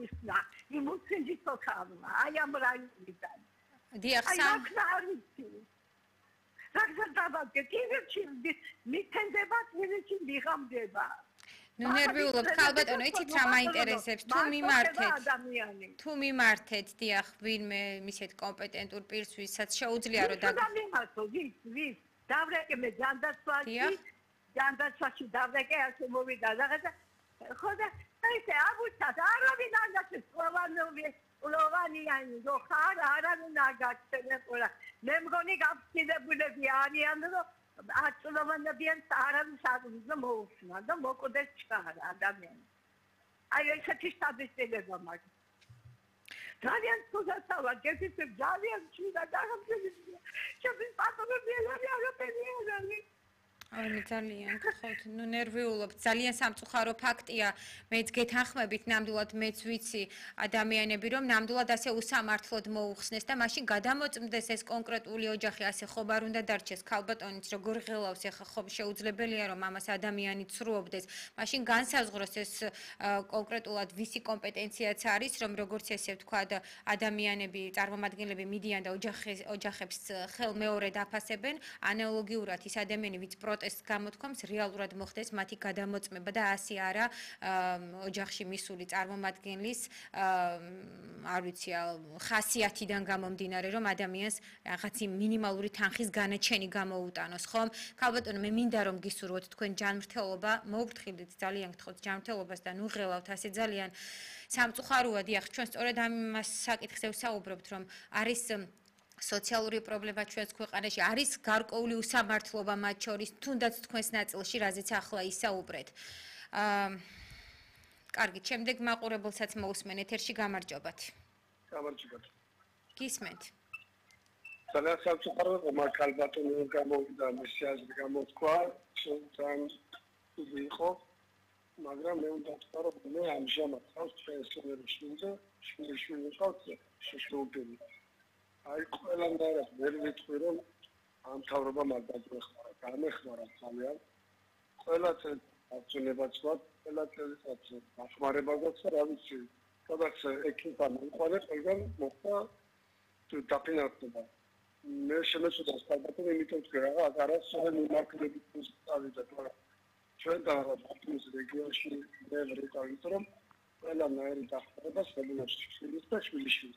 გამისნა იმ უცინჯი თოქავმა აი ამ რაიონიდან დიახ სამ რაგზარდაბაგე კირჩი მითენდება კირჩი მიღამდება ნუ ნერვიულობთ ხალბატონო იცით რა მაინტერესებს თუ მიმართეთ დიახ ვინმე მისეთ კომპეტენტურ პირს ვისაც შეუძლია რომ ვის დავრეკე მე ჯანდაცვაში დავრეკე ასე მოვიდა რაღაცა ხოდა ესე აბუჩად არავინ არ გასწავლანოვი ლოვანიანი რო ხარ არავინ არ გასწავლე მე მგონი გაფრთხილებულები არიან რომ აწლოვანებიან არავის არ უნდა მოუხსნა და მოკვდეს ჩქარა ადამიანი აი ესეთი სტატისტიკა მაქვს ძალიან ცუდაცავა გეფიცებ ძალიან ცუდა დაღამწელია ჩემს პატონები არაფერი აი ძალიან გხოთ ნუ ნერვიულობთ ძალიან სამწუხარო ფაქტია მეც გეთანხმებით ნამდვილად მეც ვიცი ადამიანები რომ ნამდვილად ასე უსამართლოდ მოუხსნეს და მაშინ გადამოწმდეს ეს კონკრეტული ოჯახი ასე ხომ არ უნდა დარჩეს ქალბატონიც როგორ ღელავს ეხა ხომ შეუძლებელია რომ ამას ადამიანი ცრუობდეს მაშინ განსაზღვროს ეს კონკრეტულად ვისი კომპეტენციაც არის რომ როგორც ესე ვთქვა ადამიანები წარმომადგენლები მიდიან და ოჯახებს ხელ მეორედ აფასებენ ანალოგიურად ის ადამიანი ვინც პროტესტს გამოთქვამს რეალურად მოხდეს მათი გადამოწმება და ასე არა ოჯახში მისული წარმომადგენლის არ ვიცი ხასიათიდან გამომდინარე რომ ადამიანს რაღაცი მინიმალური თანხის განაჩენი გამოუტანოს ხომ ქალბატონო მე მინდა რომ გისურვოთ თქვენ ჯანმრთელობა მოვფრთხილდით ძალიან გთხოვთ ჯანმრთელობას და ნუ ღელავთ ასე ძალიან სამწუხაროა დიახ ჩვენ სწორედ ამას საკითხზე ვსაუბრობთ რომ არის სოციალური პრობლემა ჩვენს ქვეყანაში არის გარკვეული უსამართლობა მათ შორის თუნდაც თქვენს ნაწილში რაზეც ახლა ისაუბრეთ. კარგი, შემდეგ მაყურებელსაც მოусმენ ეთერში გამარჯობათ. გამარჯობათ. გისმენთ. ძალიან სამწუხაროა რომ ქალბატონი გამოვიდა მისი აზრი გამოთქვა, ძალიან იყო, მაგრამ მე უნდა ვთქვა რომ მე ამჟამად ხავს ჩვენს უნივერსიტეტზე, შვილიშვილი ყავს შეშრობილი. აი ყველანაირად ვერ ვიტყვი რომ ამ თავრობამ არ დაგვეხმარა, გამეხმარა ძალიან. ყველა წელს აღწევებაც ვარ, ყველა წელსაც დახმარებასაც რა ვიცი, სადაც ექიმთან მიყარე, ყველგან მოხდა დაფინანსება. მე შემეცოდა სტარტაპი, იმიტომ რომ რაღაც არასოდეს მიმართულებით წავიდა, მაგრამ ჩვენ და ფაქტის რეგიონში მე ვიტყვით რომ ყველანაირი დახმარება შეგვიძლია და შვილიშვილი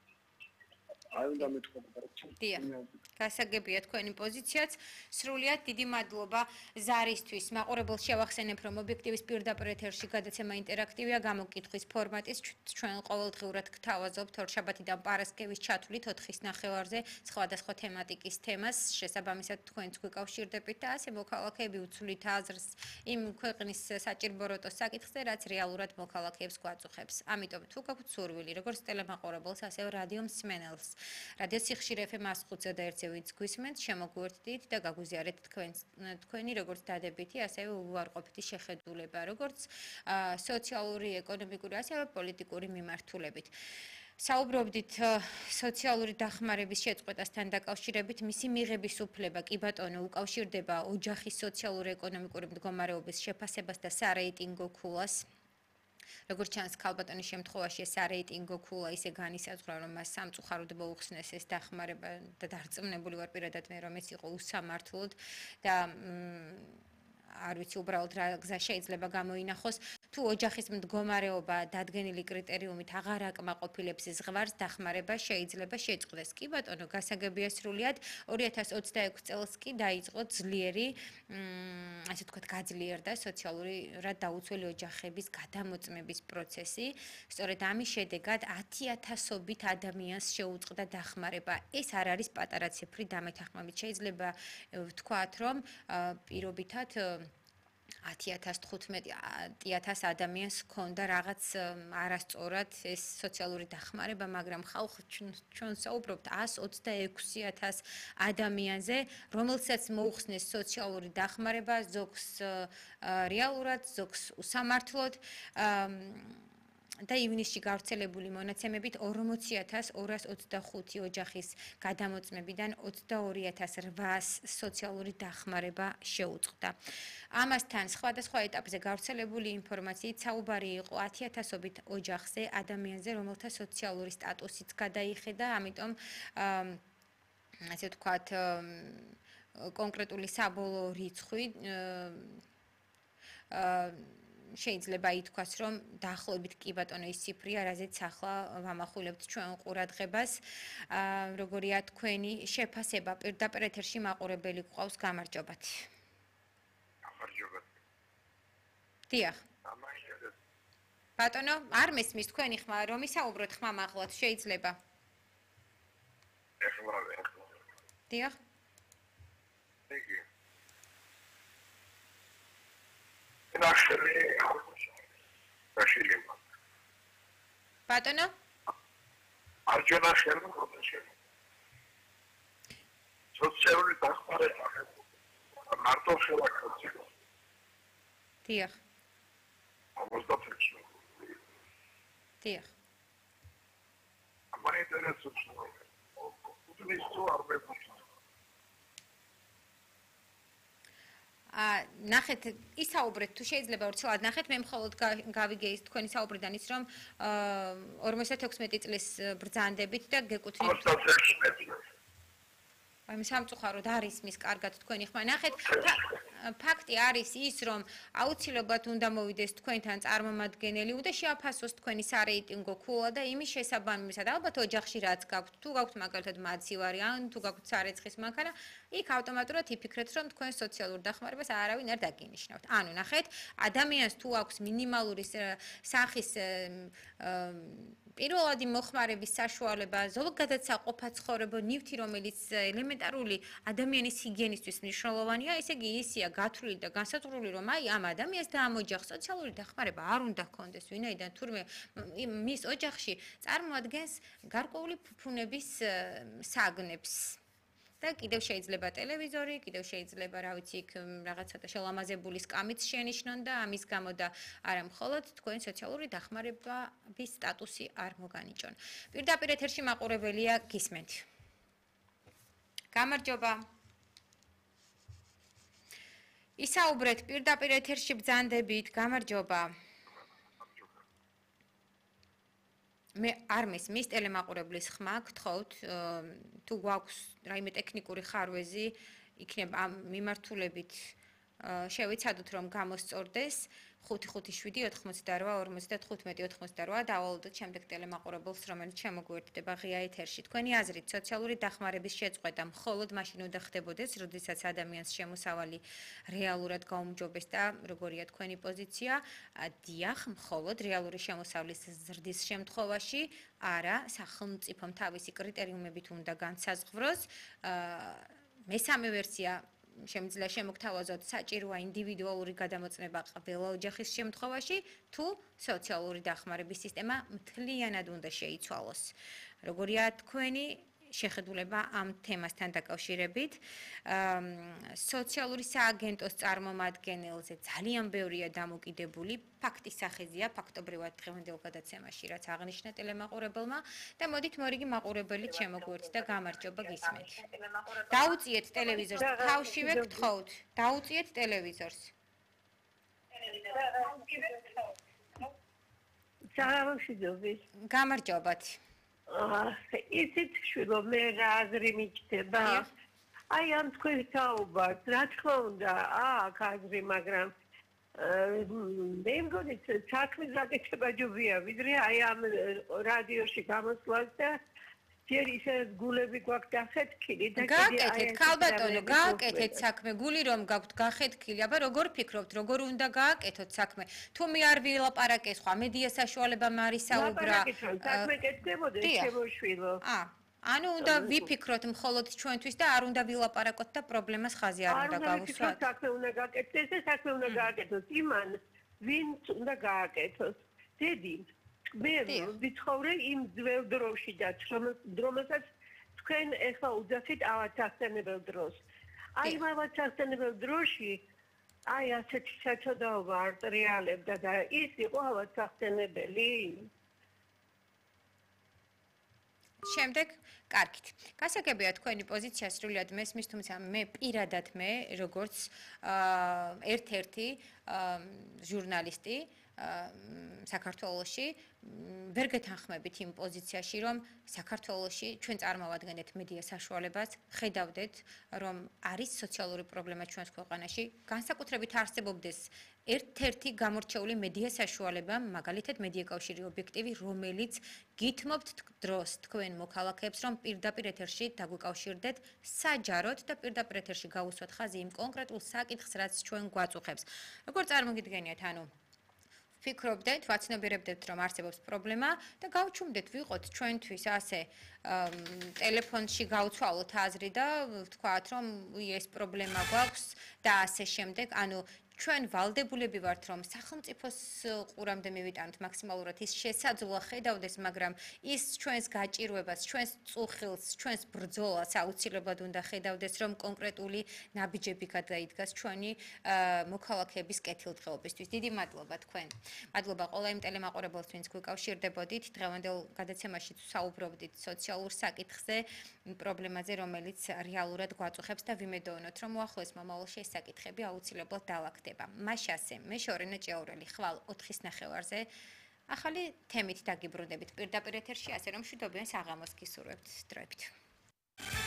აი უნდა მეთქვა. დიახ. გასაგებია თქვენი პოზიციაც. სრულიად დიდი მადლობა ზარისთვის. მაყურებელს შევახსენებ, რომ ობიექტივის პირდაპირ ეთერში გადაცემა ინტერაქტივია, გამოკითხვის ფორმატის ჩვენ ყოველდღიურად გთავაზობთ ორშაბათიდან პარასკევის ჩათვლით 4-ის ნახევარზე სხვადასხვა თემატიკის თემას. შესაბამისად თქვენც გვიკავშირდებით და ასე მოქალაქეები უცვლით აზრს იმ ქვეყნის საჭირბოროტო საკითხზე, რაც რეალურად მოქალაქეებს გვაწუხებს. ამიტომ თუ გაქვთ სურვილი, როგორც ტელემაყურებელს, ასევე რადიო მსმენელს რადიო სიხშირე FM 105.1-ზე ვინც გვისმენთ, შემოგვერთდით და გაგვიზიარეთ თქვენი როგორც დადებითი, ასევე უარყოფითი შეხედულება, როგორც სოციალური, ეკონომიკური, ასევე პოლიტიკური მიმართულებით. საუბრობდით სოციალური დახმარების შეწყვეტასთან დაკავშირებით, მისი მიღების უფლება კი ბატონო უკავშირდება ოჯახის სოციალურ-ეკონომიკური მდგომარეობის შეფასებას და სარეიტინგო ქულას. როგორც ჩანს ქალბატონის შემთხვევაში ეს არეიტინგო ქულა ისე განისაზღვრა რომ მას სამწუხაროდ მოუხსნეს ეს დახმარება და დარწმუნებული ვარ პირადად მე რომ ეს იყო უსამართლოდ და არ ვიცი უბრალოდ რა გზა შეიძლება გამოინახოს თუ ოჯახის მდგომარეობა დადგენილი კრიტერიუმით აღარ აკმაყოფილებს ზღვარს დახმარება შეიძლება შეწყდეს კი ბატონო გასაგებია სრულიად 2026 წელს კი დაიწყო ძლიერი ასე ვთქვათ გაძლიერდა სოციალურად დაუცველი ოჯახების გადამოწმების პროცესი სწორედ ამის შედეგად 10,000-ობით ადამიანს შეუწყდა დახმარება ეს არ არის პატარა ციფრი დამეთანხმებით შეიძლება ვთქვათ რომ პირობითად 10,000 ადამიანს ჰქონდა რაღაც არასწორად ეს სოციალური დახმარება, მაგრამ ხალხ ჩვენ საუბრობთ 126,000 ადამიანზე, რომელსაც მოუხსნეს სოციალური დახმარება, ზოგს რეალურად, ზოგს უსამართლოდ და ივნისში გავრცელებული მონაცემებით 40225 ოჯახის გადამოწმებიდან 22800 სოციალური დახმარება შეუწყდა. ამასთან სხვადასხვა ეტაპზე გავრცელებული ინფორმაციით საუბარი იყო 10000-ობით ოჯახზე, ადამიანზე, რომელთა სოციალური სტატუსიც გადაიხედა, ამიტომ ასე ვთქვათ, კონკრეტული საბოლოო რიცხვი შეიძლება ითქვას, რომ დაახლოებით კი ბატონო ის ციფრია, რაზეც ახლა ვამახვილებთ ჩვენ ყურადღებას. როგორია თქვენი შეფასება პირდაპირ ეთერში მაყურებელი გვყავს, გამარჯობათ. გამარჯობათ. დიახ. ბატონო, არ მესმის თქვენი ხმა, რომ ისაუბროთ ხმა მაღლად, შეიძლება. ეხლა. დიახ. იგი. ნახშელი. ნახშელი. ბატონო? არჯონა შემოგვიყვება. სოციალური დახმარება მარტო შევაკეთე. დიახ. 55. დიახ. მაინტერესებს უთმის თუ არ მეფიქრე. ნახეთ, ისაუბრეთ თუ შეიძლება ვრცელად ნახეთ, მე მხოლოდ გავიგე ის თქვენი საუბრიდან ის რომ 56 წლის ბრძანდებით და გეკუთვნით 56 აი სამწუხაროდ არის მის კარგად თქვენი ხმა. ნახეთ, ფაქტი არის ის, რომ აუცილებლად უნდა მოვიდეს თქვენთან წარმომადგენელი, უნდა შეაფასოს თქვენი სარეიტინგო ქულა და იმის შესაბამისად, ალბათ ოჯახში რაც გაქვთ, თუ გაქვთ მაგალითად მაცივარი, ან თუ გაქვთ სარეცხის მანქანა, იქ ავტომატურად იფიქრეთ, რომ თქვენ სოციალურ დახმარებას არავინ არ დაგინიშნავთ. ანუ ნახეთ, ადამიანს თუ აქვს მინიმალური სახის პირველადი მოხმარების საშუალება, ზოგადად საყოფა ცხოვრება, ნივთი, რომელიც ელემენტარული ადამიანის ჰიგიენისთვის მნიშვნელოვანია, ესე იგი ისია გათვლილი და განსაზღვრული, რომ აი ამ ადამიანს და ამ ოჯახს სოციალური დახმარება არ უნდა ჰქონდეს, ვინაიდან თურმე მის ოჯახში წარმოადგენს გარკვეული ფუფუნების საგნებს. და კიდევ შეიძლება ტელევიზორი, კიდევ შეიძლება, რა ვიცი, რაღაცა შელამაზებული სკამიც შენიშნონ და ამის გამო და არა მხოლოდ თქვენ სოციალური დახმარების სტატუსი არ მოგანიჭონ. პირდაპირ ეთერში მაყურებელია გისმენთ. გამარჯობა. ისაუბრეთ პირდაპირ ეთერში ბრძანდებით, გამარჯობა. მე არ მესმის ტელემაყურებლის ხმა, გთხოვთ, თუ გვაქვს რაიმე ტექნიკური ხარვეზი, იქნება ამ მიმართულებით შევიცადოთ, რომ გამოსწორდეს 557-88-55-88 დავალოდოთ შემდეგ ტელემაყურებელს, რომელიც შემოგვიერთდება ღია ეთერში. თქვენი აზრით, სოციალური დახმარების შეწყვეტა მხოლოდ მაშინ უნდა ხდებოდეს, როდესაც ადამიანს შემოსავალი რეალურად გაუმჯობეს და როგორია თქვენი პოზიცია? დიახ, მხოლოდ რეალური შემოსავლის ზრდის შემთხვევაში, არა, სახელმწიფომ თავისი კრიტერიუმებით უნდა განსაზღვროს. მესამე ვერსია შემიძლია შემოგთავაზოთ საჭიროა ინდივიდუალური გადამოწმება ყველა ოჯახის შემთხვევაში, თუ სოციალური დახმარების სისტემა მთლიანად უნდა შეიცვალოს. როგორია თქვენი შეხედულება ამ თემასთან დაკავშირებით? სოციალური სააგენტოს წარმომადგენელზე ძალიან ბევრია დამოკიდებული, ფაქტის სახეზია, ფაქტობრივად დღევანდელ გადაცემაში, რაც აღნიშნა ტელემაყურებელმა და მოდით მორიგი მაყურებელით შემოგვიერთთ და გამარჯობა გისმენთ. დაუწიეთ ტელევიზორს, თავშივე გთხოვთ, დაუწიეთ ტელევიზორს. სამშვიდობი. გამარჯობათ. ისიც შვილო მე რა აზრი მიჩნდება? აი ამ თქვენ საუბართ, რა თქმა უნდა, აქ აზრი, მაგრამ მე მგონი საქმის გაკეთება ჯობია, ვიდრე აი ამ რადიოში გამოსვლას და ჯერ ისე გულები გვაქვს დახეთქილი და გააკეთეთ, ქალბატონო, გააკეთეთ საქმე, გული რომ გაქვთ გახეთქილი, აბა როგორ ფიქრობთ, როგორ უნდა გააკეთოთ საქმე? თუ მე არ ვილაპარაკე, სხვა მედია საშუალებამ არის საუბრა. საქმე კეთდებოდეს შემოშვილო. ანუ უნდა ვიფიქროთ მხოლოდ ჩვენთვის და არ უნდა ვილაპარაკოთ და პრობლემას ხაზი არ უნდა გავუსვათ. საქმე უნდა გააკეთდეს და საქმე უნდა გააკეთოს იმან, ვინც უნდა გააკეთოს. დედი მე ვიცხოვრე იმ ძველ დროში და რომელსაც თქვენ ეხლა უძახით ავაცახსენებელ დროს. აი ამ ავაცახსენებელ დროში აი ასეთი საჩოდაობა არ ტრიალებდა და ის იყო ალბათ გახსენებელი. შემდეგ, კარგით. გასაგებია თქვენი პოზიცია სრულად მესმის, თუმცა მე პირადად როგორც ერთ-ერთი ჟურნალისტი საქართველოში ვერ გეთანხმებით იმ პოზიციაში, რომ საქართველოში ჩვენ წარმოვადგენთ მედია საშუალებას, ხედავდეთ, რომ არის სოციალური პრობლემა ჩვენს ქვეყანაში, განსაკუთრებით არსებობდეს ერთ-ერთი გამორჩეული მედია საშუალება, მაგალითად მედია კავშირი ობიექტივი, რომელიც გითმობთ დროს თქვენ მოქალაქეებს, რომ პირდაპირ ეთერში დაგვიკავშირდეთ საჯაროდ და პირდაპირ ეთერში გავუსვათ ხაზი იმ კონკრეტულ საკითხს, რაც ჩვენ გვაწუხებს. როგორ წარმოგიდგენიათ, ანუ ვფიქრობდეთ, ვაცნობიერებდეთ, რომ არსებობს პრობლემა და გავჩუმდეთ, ვიყოთ ჩვენთვის ასე ტელეფონში გავცვალოთ აზრი და ვთქვათ, რომ ეს პრობლემა გვაქვს და ასე შემდეგ, ანუ ჩვენ ვალდებულები ვართ, რომ სახელმწიფოს ყურამდე მივიტანოთ მაქსიმალურად ის შესაძლოა ხედავდეს, მაგრამ ის ჩვენს გაჭირვებას, ჩვენს წუხილს, ჩვენს ბრძოლას აუცილებლად უნდა ხედავდეს, რომ კონკრეტული ნაბიჯები გადაიდგას ჩვენი მოქალაქეების კეთილდღეობისთვის. დიდი მადლობა თქვენ. მადლობა ყველა იმ ტელემაყურებელს, ვინც გვიკავშირდებოდით. დღევანდელ გადაცემაში საუბრობდით სოციალურ საკითხზე, პრობლემაზე, რომელიც რეალურად გვაწუხებს და ვიმედოვნოთ, რომ უახლოეს მომავალში ეს საკითხები აუცილებლად დავაგდდება. მაშასე, მე შორენა ჭეურელი, ხვალ 4:30-ზე ახალი თემით დაგიბრუნდებით პირდაპირ ეთერში, ასე რომ მშვიდობიან საღამოს გისურვებთ დროებით.